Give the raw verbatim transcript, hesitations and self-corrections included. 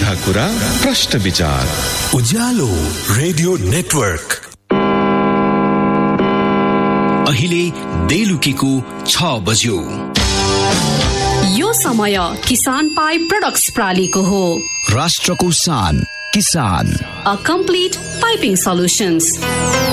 सीधा कुरा प्रश्न विचार उज्यालो रेडियो नेटवर्क। अहिले बेलुकीको छ बज्यो। यो समय किसान पाइप प्रोडक्ट्स प्रालीको हो। राष्ट्रको शान किसान, अ कम्प्लिट पाइपिङ सल्युशन्स।